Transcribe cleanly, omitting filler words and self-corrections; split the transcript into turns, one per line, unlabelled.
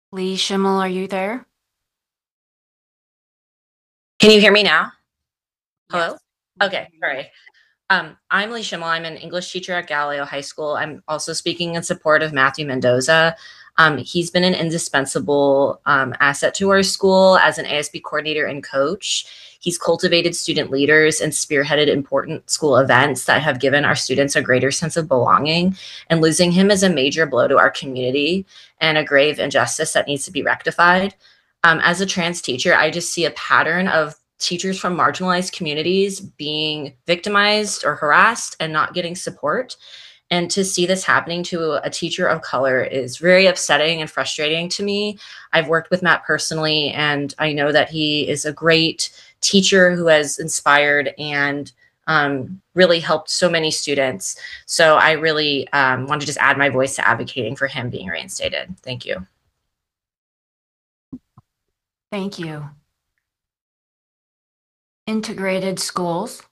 Lee Schimmel, are you there?
Can you hear me now? Hello?
Yes, we can
Okay,
hear you.
sorry. I'm Lee Schimmel. I'm an English teacher at Galileo High School. I'm also speaking in support of Matthew Mendoza. He's been an indispensable asset to our school as an ASB coordinator and coach. He's cultivated student leaders and spearheaded important school events that have given our students a greater sense of belonging. And losing him is a major blow to our community and a grave injustice that needs to be rectified. As a trans teacher, I just see a pattern of teachers from marginalized communities being victimized or harassed and not getting support. And to see this happening to a teacher of color is very upsetting and frustrating to me. I've worked with Matt personally, and I know that he is a great teacher who has inspired and really helped so many students. So I really want to just add my voice to advocating for him being reinstated. Thank you.
Thank you. Integrated schools.